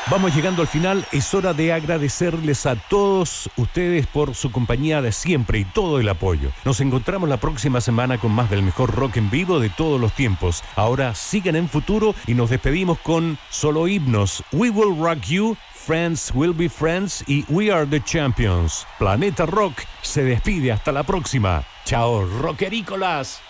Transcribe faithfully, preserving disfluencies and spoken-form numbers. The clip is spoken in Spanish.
Vamos llegando al final, es hora de agradecerles a todos ustedes por su compañía de siempre y todo el apoyo. Nos encontramos la próxima semana con más del mejor rock en vivo de todos los tiempos. Ahora sigan en Futuro y nos despedimos con solo himnos. We Will Rock You, Friends Will Be Friends y We Are the Champions. Planeta Rock se despide hasta la próxima. Chao, rockerícolas.